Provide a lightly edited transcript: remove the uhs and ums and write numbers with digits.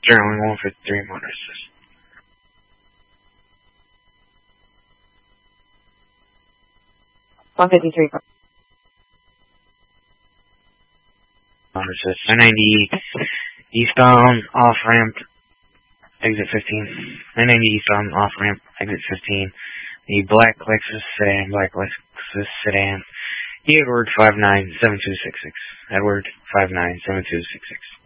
Generally 153 motor assist. Motor assist. 990 eastbound, off ramp, exit 15. 990 eastbound, off ramp, exit 15. The black Lexus sedan, Edward 597266. Edward 597266.